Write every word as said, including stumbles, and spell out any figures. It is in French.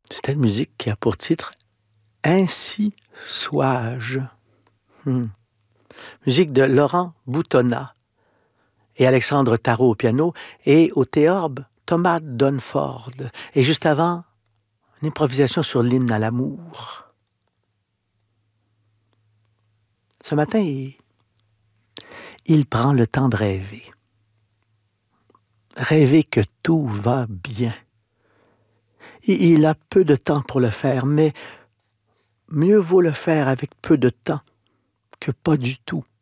C'était une musique qui a pour titre « Ainsi sois-je ». Mmh. Musique de Laurent Boutonnat et Alexandre Tarot au piano et au théorbe Thomas Dunford. Et juste avant, une improvisation sur l'hymne à l'amour. Ce matin, il, il prend le temps de rêver. Rêver que tout va bien. Et il a peu de temps pour le faire, mais mieux vaut le faire avec peu de temps que pas du tout.